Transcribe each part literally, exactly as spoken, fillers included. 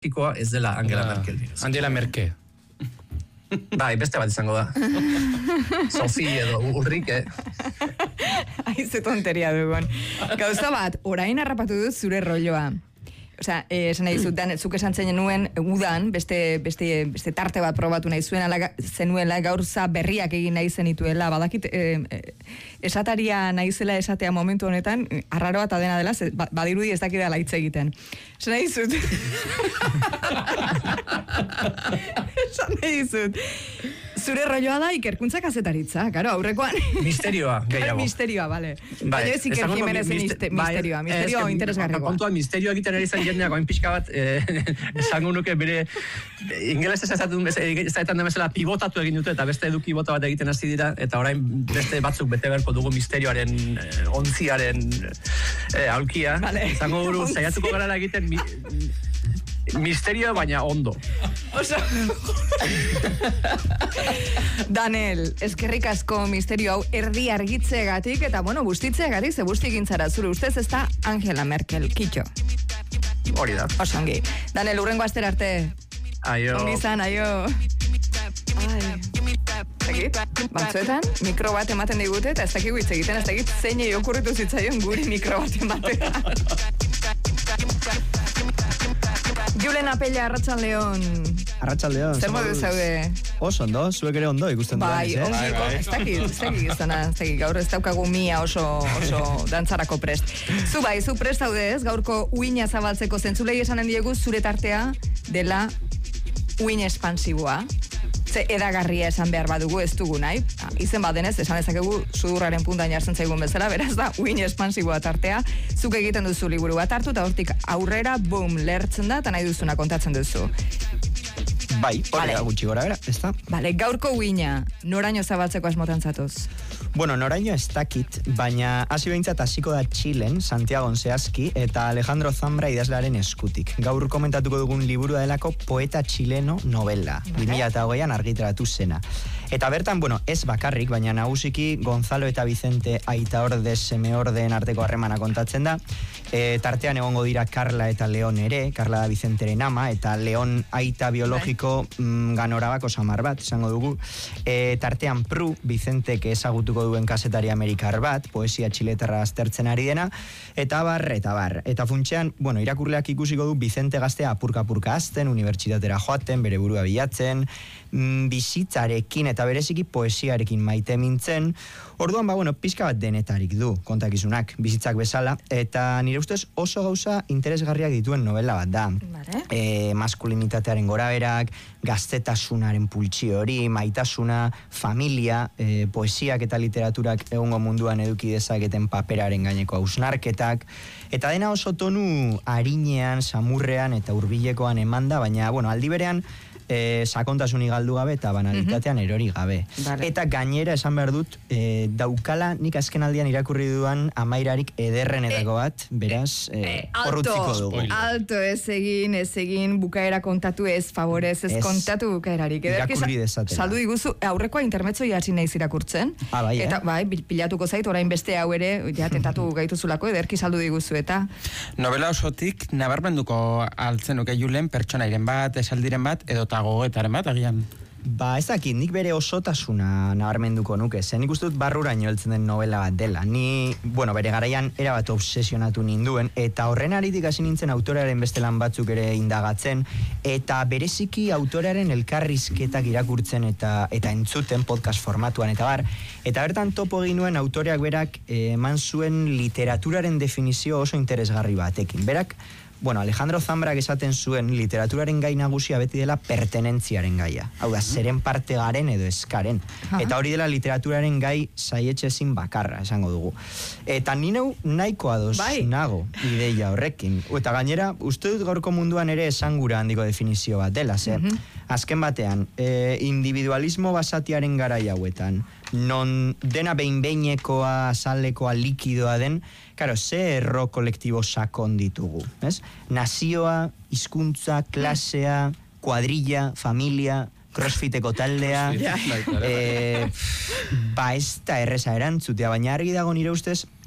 Pikoa ez dela Angela Merkel. Angela Merkel. Bai, beste bat izango da. Sofi edo Ulrike. Aize tonteria dugun. Gauza bat, orain harrapatu dut zure rolloa. Osea, eh, esan nahi zut, dan, zuk esan zen nuen, udan, beste, beste, beste tarte bat probatu nahi zuen, ala, zenuela, gaurza berriak egin nahi zenituela, badakit, eh, eh, esataria nahi zela esatea momentu honetan, arraroa eta dena dela, ba, badirudi ez dakidala hitz egiten. Esan nahi zut. Esan nahi zut. Zure rolloa da ikerkuntza kazetaritza, karo, aurrekoan. Misterioa, gehiago. Misterioa, bale. Bai, baina ez Iker Jimenez misterioa, misterioa interesgarrikoa. Kontua misterioa egiten ari zen jendeak, oin pixka bat, esango nuke bere, ingelez ez ezatun, ez da bezala pivotatu egin dute, eta beste eduki bota bat egiten hasi dira, eta orain beste batzuk bete beharko dugu misterioaren, ontziaren aulkia. Izango duru, saiatuko gara egiten misterioa, baina ondo. Oso. Daniel, eskerrik asko misterio hau erdi argitzegatik eta bueno, bustitzegatik ze busti egin zara zure ustez ez da Angela Merkel, kitxo. Hori da. Oso ongi. Daniel, urrengo astera arte. Aio. Ongi zan, aio. Ai. Egit, batzuetan, mikro bat ematen digute eta ez dakigu hitz egiten, ez dakit zeinei okurritu zitzaion guri mikro bat ematen. Julen Apella, Arratsaldeon. Arratsaldeon. Zer modu zaude? Oso ondo, zuek ere ondo ikusten bai, duan, ez? Bai, ez dakit, ez dakit izana, ez dakit, gaur ez daukagu mia oso, oso dantzarako prest. Zu bai, zu prest zaude ez, gaurko uina zabaltzeko zentzulei esanen diegu zure tartea dela uin espansiboa. Ze edagarria esan behar badugu ez dugu nahi. Izen badenez, esan dezakegu sudurraren puntan jartzen zaigun bezala, beraz da, uin espansiboa tartea. Zuk egiten duzu liburu bat hartu, eta hortik aurrera, boom, lertzen da, eta nahi duzuna kontatzen duzu. Bai, hori da gutxi gora, bera, ez da? Bale, gaurko uina, noraino zabaltzeko asmotan zatoz? Bueno, noraino ez dakit, baina hasi behintzat hasiko da Txilen, Santiagon zehazki, eta Alejandro Zambra idazlearen eskutik. Gaur komentatuko dugun liburua delako Poeta Txileno novela, bi mila hogeian argitaratu zena. Eta bertan, bueno, ez bakarrik, baina nagusiki Gonzalo eta Vicente Aitaorde Semeorden arteko harremana kontatzen da. E, tartean egongo dira Carla eta Leon ere, Carla da Vicenteren ama, eta Leon aita biologiko mm, ganorabako samar bat, esango dugu. E, tartean Pru, Vicentek ezagutuko duen kazetari amerikar bat, poesia txiletarra aztertzen ari dena, eta bar, eta bar. Eta funtsean, bueno, irakurleak ikusiko du Vicente gaztea apurka-apurka azten, unibertsitatera joaten, bere burua bilatzen, mm, bizitzarekin eta bereziki poesiarekin maite mintzen. Orduan, ba, bueno, pixka bat denetarik du kontakizunak, bizitzak bezala, eta nire ustez oso gauza interesgarriak dituen novela bat da. Vale. E, maskulinitatearen goraberak, gaztetasunaren pultsio hori, maitasuna, familia, e, poesiak eta literaturak egungo munduan eduki dezaketen paperaren gaineko hausnarketak, eta dena oso tonu arinean, samurrean eta hurbilekoan emanda, baina, bueno, aldi berean, E, sakontasunik galdu gabe eta banalitatean mm-hmm. erori gabe. Vale. Eta gainera esan behar dut, e, daukala nik azken aldian irakurri duan amairarik ederrenetako bat, beraz, e, horrutziko dugu. Alto, ez egin, ez egin, bukaera kontatu ez, favorez, ez, ez kontatu bukaerarik. Irakurri dezatela. Saldu diguzu, aurrekoa intermetzo jatzi naiz irakurtzen. Ah, bai, eta eh? bai, pilatuko zait, orain beste hau ere, ja, tentatu gaituzulako, ederki saldu diguzu, eta... Novela osotik, nabarmenduko altzenuke Julen pertsonairen bat, esaldiren bat, edota gogoetaren bat, agian? Ba, ez dakit, nik bere osotasuna nabarmenduko nuke, zen nik uste dut barruraino heltzen den novela bat dela. Ni, bueno, bere garaian erabat obsesionatu ninduen, eta horren aritik hasi nintzen autorearen beste lan batzuk ere indagatzen, eta bereziki autorearen elkarrizketak irakurtzen eta eta entzuten podcast formatuan, eta bar, eta bertan topo egin nuen autoreak berak eman zuen literaturaren definizio oso interesgarri batekin. Berak, bueno, Alejandro Zambrak esaten zuen literaturaren gai nagusia beti dela pertenentziaren gaia. Hau da, zeren parte garen edo eskaren. Eta hori dela literaturaren gai saietxezin bakarra, esango dugu. Eta ni neu nahiko ados bai. nago ideia horrekin. Eta gainera, uste dut gaurko munduan ere esangura handiko definizio bat dela, ze? Mm-hmm. Azken batean, e, individualismo basatiaren garai hauetan, non dena behin-behinekoa, azalekoa, likidoa den, karo, ze erro kolektibo sakon ditugu, ez? Nazioa, hizkuntza, klasea, kuadrilla, familia, crossfiteko taldea, e, ba ez da erreza erantzutea, baina argi dago nire ustez,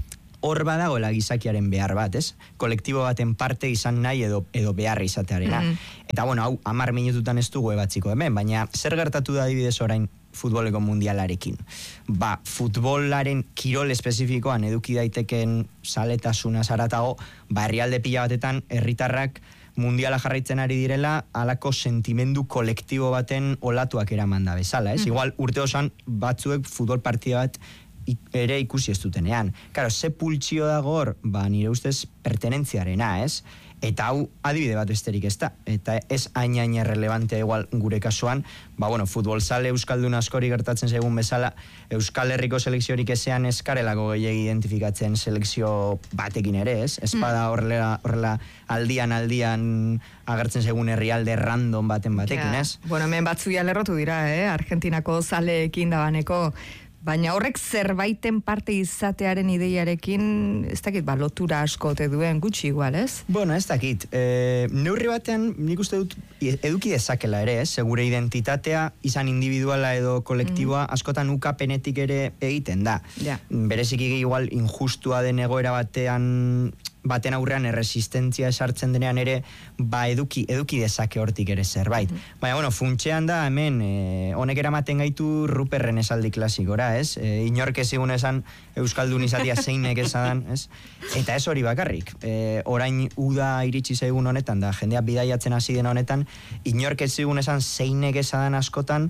hor badagoela gizakiaren behar bat, ez? Kolektibo baten parte izan nahi edo, edo behar izatearena. Mm-hmm. Eta bueno, hau, hamar minututan ez dugu ebatziko hemen, baina zer gertatu da adibidez orain futboleko mundialarekin? Ba, futbolaren kirol espezifikoan eduki daiteken zaletasuna zaratago, ba, herrialde pila batetan herritarrak mundiala jarraitzen ari direla, halako sentimendu kolektibo baten olatuak eraman da bezala, ez? Mm. Igual urte osan batzuek futbol partida bat ere ikusi ez dutenean. Karo, ze pultsio dago hor, ba, nire ustez pertenentziarena, ez? Eta hau adibide bat besterik ez da. Eta ez hain-hain errelevantea igual gure kasuan, ba, bueno, futbolzale euskaldun askori gertatzen zaigun bezala, Euskal Herriko selekziorik ezean eskarelako gehiagi identifikatzen selekzio batekin ere, ez? Espada horrela, horrela aldian aldian agertzen zaigun herrialde random baten batekin, ez? Ja. Bueno, hemen batzuia lerrotu dira, eh? Argentinako zaleekin dabaneko. Baina horrek zerbaiten parte izatearen ideiarekin, ez dakit, ba, lotura asko te duen gutxi igual, ez? Bueno, ez dakit. E, neurri batean, nik uste dut, eduki dezakela ere, ez? Segure identitatea, izan individuala edo kolektiboa, mm. askotan ukapenetik ere egiten da. Yeah. Bereziki igual injustua den egoera batean, baten aurrean erresistentzia esartzen denean ere, ba eduki, eduki dezake hortik ere zerbait. Mm-hmm. Baina, bueno, funtxean da, hemen, e, honek eramaten gaitu Ruperren esaldi klasikora, ez? E, inork ezigun esan Euskaldun izatia zeinek esan, ez? Eta ez hori bakarrik. E, orain uda iritsi zaigun honetan, da jendea bidaiatzen hasi den honetan, inork ezigun esan zeinek esan askotan,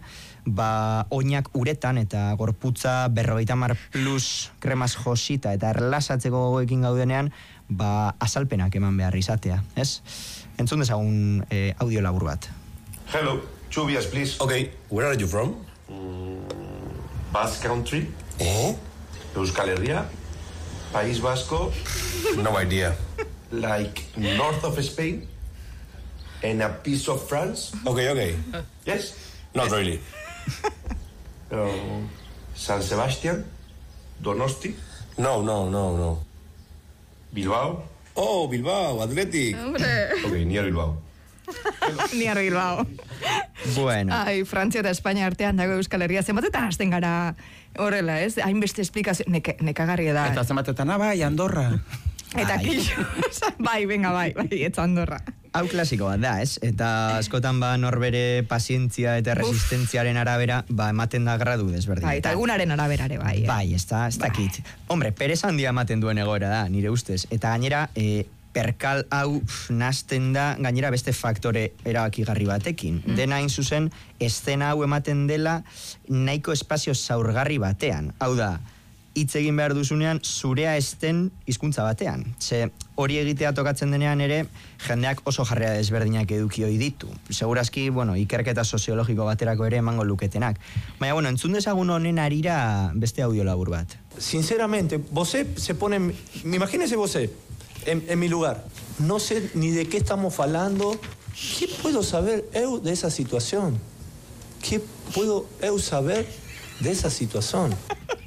ba, oinak uretan eta gorputza berrogeita mar plus kremaz josita eta erlasatzeko gogoekin gaudenean, ba, azalpenak eman behar izatea, ez? Entzun dezagun eh, audio labur bat. Hello, Chubias, please. Okay, where are you from? Mm, Basque Country. Eh? Euskal Herria. País Vasco. No idea. Like north of Spain. And a piece of France. Okay, okay. Yes? Not really. Um, San Sebastian. Donosti. No, no, no, no. Bilbao. Oh, Bilbao, Athletic. Hombre. Okay, near Bilbao. Near Bilbao. Bueno. Ai, Frantzia eta Espainia artean dago Euskal Herria. Zenbatetan hasten gara horrela, ez? Hainbeste esplikazio, neka, nekagarria da. Eta zenbatetan, bai, Andorra. Eta killo. Bai, venga, bai, bai, ez Andorra. Hau klasiko bat da, ez? Eta askotan ba norbere pazientzia eta resistentziaren arabera, ba ematen da gradu desberdin. Bai, eta egunaren araberare, bai. Eh? Bai, ez da, ez dakit. Hombre, perez handia ematen duen egoera da, nire ustez. Eta gainera, e, perkal hau nasten da, gainera beste faktore erabakigarri batekin. Mm. Dena hain zuzen, eszena hau ematen dela nahiko espazio zaurgarri batean. Hau da, hitz egin behar duzunean, zurea esten hizkuntza batean. Ze hori egitea tokatzen denean ere, jendeak oso jarrera desberdinak eduki ohi ditu. Segurazki, bueno, ikerketa soziologiko baterako ere emango luketenak. Baina, bueno, entzun dezagun honen arira beste audio labur bat. Sinceramente, vosé se pone, imagínese vosé, en, en mi lugar. No sé ni de qué estamos hablando. ¿Qué puedo saber eu de esa situación? ¿Qué puedo eu saber de esa situación?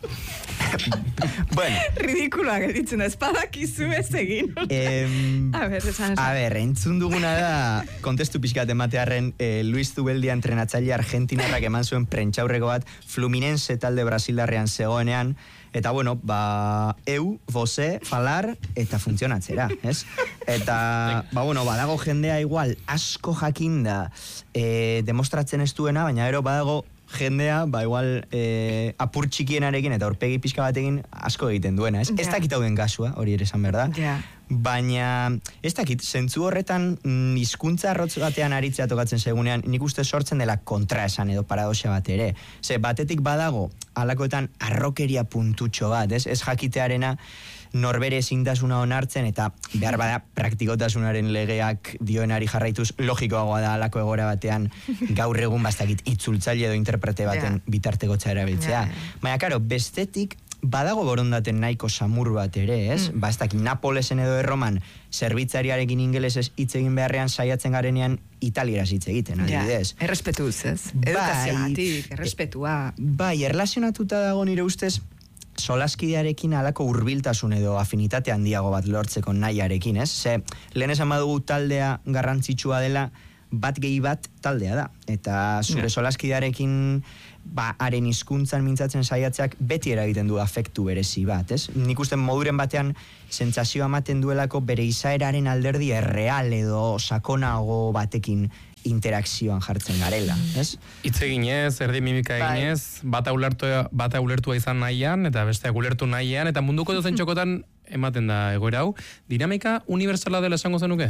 Bueno. Ridikuloa gelditzen da, espadakizu ez egin. Eh, a ber, esan esan. A ber, entzun duguna da, kontestu pixkat ematearren, eh, Luis Zubeldia entrenatzaile argentinarrak eman zuen prentxaurreko bat, Fluminense talde brasildarrean zegoenean, eta bueno, ba, eu, vosé, falar, eta funtzionatzera, ez? Eta, ba, bueno, badago jendea igual, asko jakinda, eh, demostratzen ez duena, baina gero badago jendea, ba igual eh, apur txikienarekin eta aurpegi pixka batekin asko egiten duena, ez? Yeah. Ez dakit hauden gasua, hori ere esan behar da. Yeah. Baina, ez dakit, zentzu horretan hizkuntza arrotz batean aritzea tokatzen segunean, nik uste sortzen dela kontraesan edo paradoxa bat ere. Ze, batetik badago, alakoetan arrokeria puntutxo bat, ez? Ez jakitearena norbere ezintasuna onartzen eta behar bada praktikotasunaren legeak dioenari jarraituz logikoagoa da alako egora batean gaur egun bastakit itzultzaile edo interprete baten yeah. bitartekotza erabiltzea. Yeah. Baina, karo, bestetik badago borondaten nahiko samur bat ere, ez? Mm. Bastakit Napolesen edo Erroman zerbitzariarekin ingelesez hitz egin beharrean saiatzen garenean italieraz hitz egiten, adibidez. Ja, errespetuz, ez? Edukazioatik, errespetua. Bai, erlazionatuta dago nire ustez solaskidearekin alako hurbiltasun edo afinitate handiago bat lortzeko nahiarekin, ez? Ze, lehen esan badugu taldea garrantzitsua dela, bat gehi bat taldea da. Eta zure solaskidearekin ba, haren hizkuntzan mintzatzen saiatzeak beti eragiten du afektu berezi bat, ez? Nik uste moduren batean sentsazioa ematen duelako bere izaeraren alderdi erreal edo sakonago batekin interakzioan jartzen garela, ez? Hitz eginez, erdi mimika eginez, bata ulertu, bata ulertua izan nahian, eta besteak ulertu nahian, eta munduko dozen txokotan ematen da egoera hau. Dinamika universala dela esango zenuke?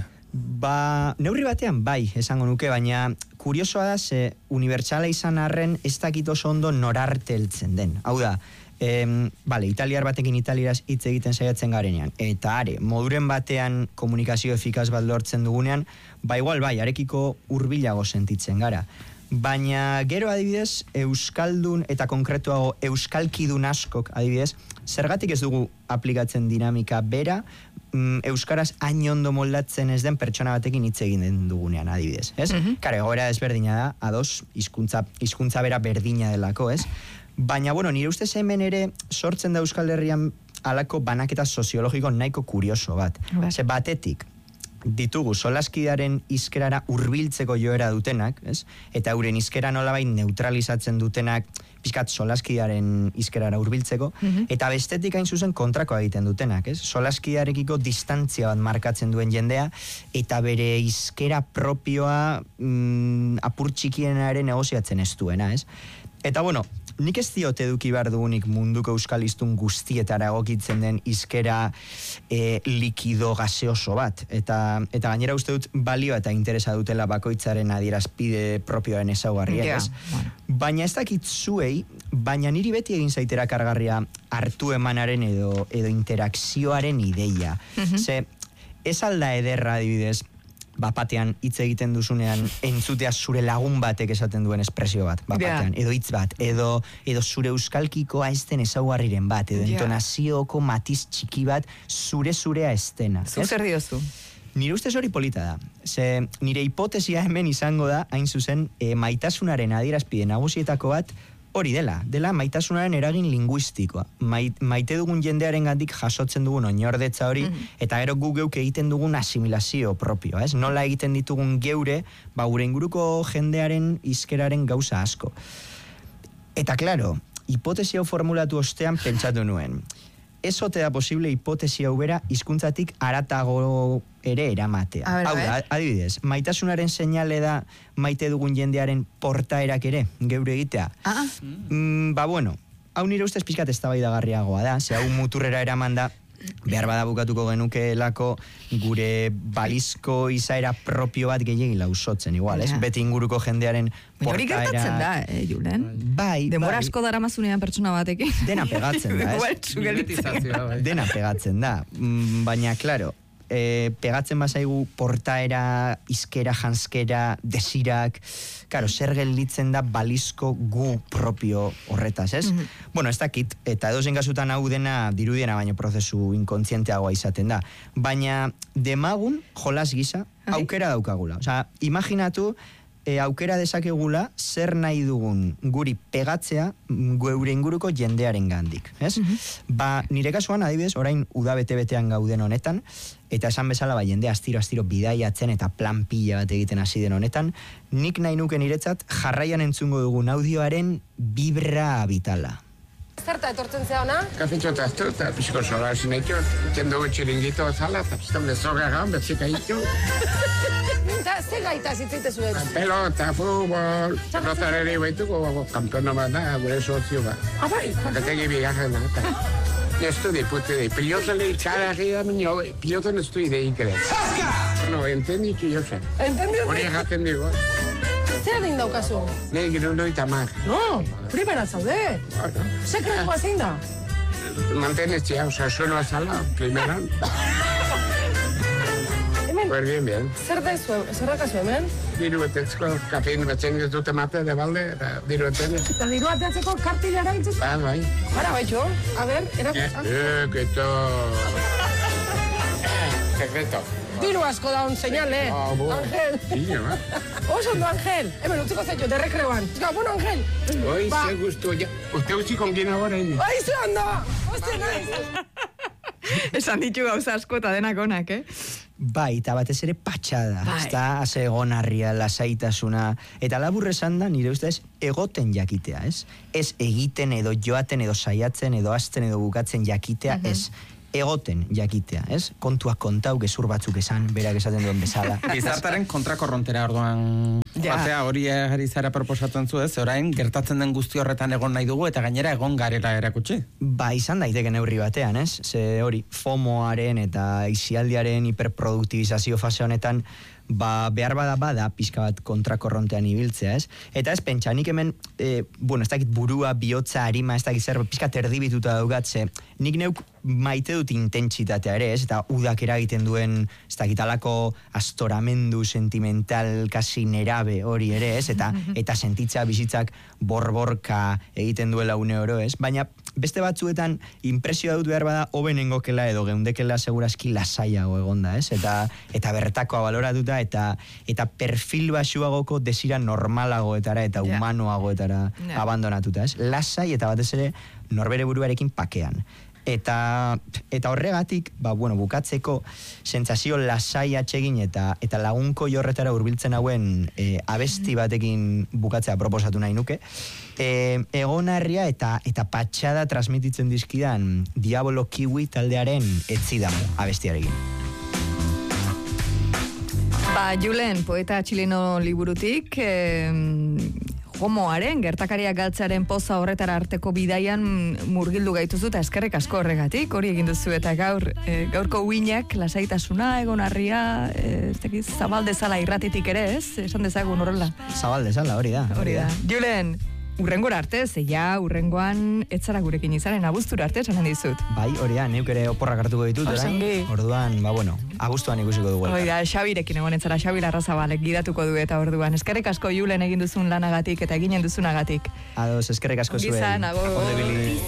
Ba, neurri batean bai, esango nuke, baina kuriosoa da, ze unibertsala izan arren ez dakit oso ondo norarte heltzen den. Hau da, em, bale, italiar batekin italieraz hitz egiten saiatzen garenean, eta are, moduren batean komunikazio efikaz bat lortzen dugunean, ba igual bai, arekiko hurbilago sentitzen gara. Baina gero adibidez, euskaldun eta konkretuago euskalkidun askok adibidez, zergatik ez dugu aplikatzen dinamika bera, mm, euskaraz hain ondo moldatzen ez den pertsona batekin hitz egin den dugunean adibidez, ez? Mm-hmm. Kare, egoera ezberdina da, ados, hizkuntza hizkuntza bera berdina delako, ez? Baina, bueno, nire ustez hemen ere sortzen da Euskal Herrian halako banaketa soziologiko nahiko kurioso bat. Ze batetik, ditugu solaskidearen hizkerara hurbiltzeko joera dutenak, ez? Eta euren hizkera nolabait neutralizatzen dutenak pixkat solaskidearen hizkerara hurbiltzeko, mm-hmm. eta bestetik hain zuzen kontrakoa egiten dutenak, ez? Solaskidearekiko distantzia bat markatzen duen jendea, eta bere hizkera propioa mm, apur txikienaren negoziatzen ez duena, ez? Eta bueno, nik ez diote eduki behar dugunik munduko euskal hiztun guztietara egokitzen den hizkera e, likido gaseoso bat. Eta, eta gainera uste dut balio eta interesa dutela bakoitzaren adierazpide propioaren ezaugarriak, yeah, ez? bueno. Baina ez dakit zuei, baina niri beti egin zaitera kargarria hartu emanaren edo, edo interakzioaren ideia. Mm-hmm. Ze, ez alda ederra adibidez, bapatean hitz egiten duzunean entzutea zure lagun batek esaten duen espresio bat, bapatean, yeah. edo hitz bat, edo, edo zure euskalkikoa ez den ezaugarriren bat, edo yeah. entonazioko matiz txiki bat zure zurea ez dena. Zu zer diozu? Nire ustez hori polita da. Ze, nire hipotesia hemen izango da, hain zuzen, e, maitasunaren adierazpide nagusietako bat, hori dela, dela maitasunaren eragin linguistikoa. Mait, maite dugun jendearen gandik jasotzen dugun oinordetza hori, mm-hmm. eta gero gu geuk egiten dugun asimilazio propioa, ez? Nola egiten ditugun geure, ba, gure inguruko jendearen hizkeraren gauza asko. Eta, klaro, hipotesi hau formulatu ostean pentsatu nuen. Ez ote da posible hipotesi hau bera hizkuntzatik haratago ere eramatea. Hau da, adibidez, maitasunaren seinale da maite dugun jendearen portaerak ere, geure egitea. Ah. Mm, ba, bueno, hau nire ustez pixkat eztabaidagarriagoa da, ze hau muturrera eraman da, behar bada bukatuko genukeelako gure balizko izaera propio bat gehiagi lausotzen, igual, ez? Beti inguruko jendearen portaera... Hori gertatzen da, eh, Julen? Bai, Demora bai. asko dara mazunean pertsona batekin. Dena pegatzen da, ez? Dena pegatzen da, mm, baina, klaro, e, pegatzen bazaigu portaera, izkera, janskera, desirak, karo, zer gelditzen da balizko gu propio horretaz, ez? Mm-hmm. Bueno, ez dakit, eta edozein kasutan hau dena dirudiena baino prozesu inkontzienteagoa izaten da. Baina demagun, jolas gisa, aukera daukagula. Osea, imaginatu, e, aukera dezakegula zer nahi dugun guri pegatzea geure inguruko jendearen gandik, ez? Mm-hmm. Ba, nire kasuan, adibidez, orain uda bete-betean gauden honetan, eta esan bezala, ba, jende astiro-astiro bidaiatzen eta plan pila bat egiten hasi den honetan, nik nahi nuke niretzat jarraian entzungo dugun audioaren vibra vitala. Zerta etortzen zea ona? Kafetxo eta aztu, eta pixko sola hasi nahi txot, iten dugu txiringito zala, eta piztan bezoga gaun, betzika hitu. Eta ze gaita zitzeite zuen? Pelota, futbol, pelotareri baituko, kampeono bat da, gure sozio bat. Abai? Zakategi bigarren da, eta... Estudi, puti, pilotan leitzara gira, minio, pilotan estudi de ikere. Zaska! No, entendi que yo sé. Entendi? Hori egaten digo. Zer adin daukazu? Nei, gero noita mar. No, primera zaude. Bueno. Sekretua zein da? Mantenetxea, oza, sueno azala, primeran. Hemen? Pues bien, bien. Zer da izu, zer dakazu hemen? Diru betetzko, kafein betzen ez dute mate de balde, eta diru betzen. Eta diru bateatzeko kartilera itzuzu? Ba, bai. Bara, baitxo, a ber, erakusta. Eh, que to... Secreto. Diru asko daun seinale, Ah, bo. Angel. Ino, eh? Oso ondo, Angel. Hemen, utziko zaitxo, derrekreoan. Gabuno, Angel. Oi, Ba. ze gustu, ja. Uste utzi con quien ahora, ino. Ai, ze ondo! Oste naiz! Esan ditu gauza asko eta denak onak, eh? Bai, eta batez ere patxada, Bai. ez da, az egonarria, lasaitasuna, eta labur esan da, nire ustez, egoten jakitea, ez? Ez egiten edo joaten edo saiatzen edo hasten edo bukatzen jakitea, ez egoten jakitea, ez? Kontuak kontau, gezur batzuk esan, berak esaten duen bezala. Gizartaren kontrakorrontera orduan Ja. batea hori ari zara proposatzen zu, ez? Orain gertatzen den guzti horretan egon nahi dugu eta gainera egon garela erakutsi. Ba, izan daiteke neurri batean, ez? Ze hori, FOMOaren eta isialdiaren hiperproduktibizazio fase honetan, ba, behar bada bada pixka bat kontrakorrontean ibiltzea, ez? Eta ez pentsa, nik hemen, e, bueno, ez dakit burua, bihotza, arima, ez dakit zer, pixka terdibituta daugatze, nik neuk maite dut intentsitatea ere, ez? Eta udak eragiten duen, ez dakit alako astoramendu sentimental, kasi nerabe hori ere, ez? Eta, eta sentitza bizitzak borborka egiten duela une oro, ez? Baina beste batzuetan impresioa dut behar bada hobenengokela edo geundekela segurazki lasaiago egonda, ez? Eta, eta bertakoa baloratuta eta eta perfil baxuagoko desira normalagoetara eta Ja. humanoagoetara Ja. abandonatuta, ez? Lasai eta batez ere norbere buruarekin pakean. Eta, eta horregatik, ba, bueno, bukatzeko sentsazio lasai atsegin eta eta lagunko jorretara hurbiltzen hauen e, abesti batekin bukatzea proposatu nahi nuke. E, egonarria eta eta patxada transmititzen dizkidan Diablo Kiwi taldearen etzidamu abestiarekin. Ba, Julen, poeta txileno liburutik, eh, homoaren, gertakariak galtzearen poza horretara arteko bidaian murgildu gaituzu eta eskerrik asko horregatik, hori egin duzu eta gaur, eh, gaurko uinak lasaitasuna, egonarria, eh, ez dakiz, zabaldezala irratitik ere, ez? Esan dezagun horrela. Zabaldezala, hori da. Hori da. Julen, urrengora arte, zeia, urrengoan etzara gurekin izaren, abuztura arte, esan dizut. Bai, hori da, neuk ere oporrak hartuko ditut, orain. Osongi. Orduan, ba, bueno, abuztuan ikusiko dugu. Hoi da, Xabirekin egon etzara, Xabi Larrazabalek gidatuko du eta orduan. Eskerrik asko Julen egin duzun lanagatik eta eginen duzunagatik. Ados, eskerrik asko zuen. Gizan, agur. Ondo ibili.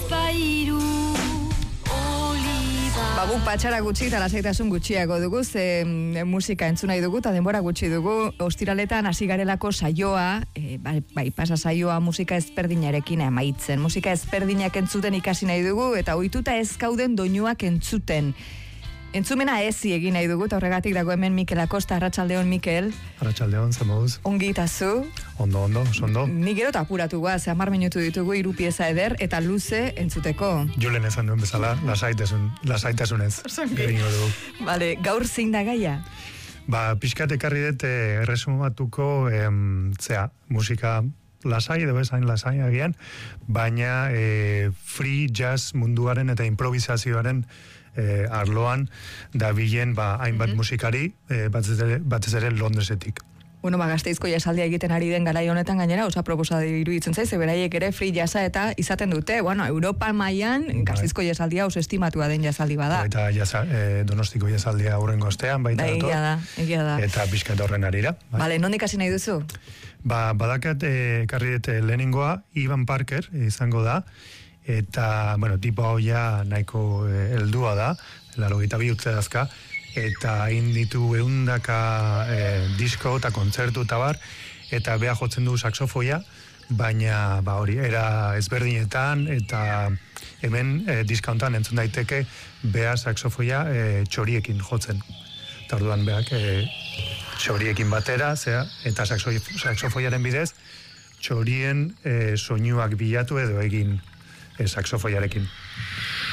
Ba, guk patxara gutxi eta lasaitasun gutxiago dugu, ze mm, musika entzun nahi dugu eta denbora gutxi dugu. Ostiraletan hasi garelako saioa, e, bai, bai, pasa saioa musika ezberdinarekin amaitzen. Musika ezberdinak entzuten ikasi nahi dugu eta ohituta ez gauden doinuak entzuten. Entzumena ezi egin nahi dugu, eta horregatik dago hemen Mikel Acosta. Arratsaldeon, Mikel. Arratsaldeon, zer moduz? Ongi eta zu. Ondo, ondo, ondo. Ni gero eta apuratu guaz, hamar minutu ditugu hiru pieza eder eta luze entzuteko. Julen esan duen bezala, lasaitasun, lasaitasunez. Egingo dugu. Vale, gaur zein da gaia? Ba, pixkat ekarri dut eh, erresumatuko, em, zea, musika lasai, edo ez hain lasai agian, baina eh, free jazz munduaren eta improvisazioaren eh, arloan da bilen ba, hainbat musikari, eh, batez ere, batez ere Londresetik. Bueno, ba, Gasteizko jasaldia egiten ari den garai honetan gainera, osa proposa iruditzen zaiz, beraiek ere free jazza eta izaten dute, bueno, Europa mailan Gasteizko jasaldia oso estimatua den jasaldi bada. Eta jasa, eh, Donostiko jasaldia aurrengo astean, baita Da, egia da, egia da. Eta pixkat horren arira. Bai. Vale, nondik hasi nahi duzu? Ba, badakat eh, ekarri dut lehenengoa, Ivan Parker izango da, eta, bueno, tipo hau ja nahiko eh, heldua da, laurogeita bi urte dazka, eta hain ditu eundaka eh, disko eta kontzertu eta bar, eta beha jotzen du saxofoia, baina ba hori, era ezberdinetan, eta hemen eh, diska hontan entzun daiteke beha saxofoia eh, txoriekin jotzen. Eta orduan beak eh, txoriekin batera, zera, eta saxo, saxofoiaren bidez, txorien eh, soinuak bilatu edo egin eh, saxofoiarekin.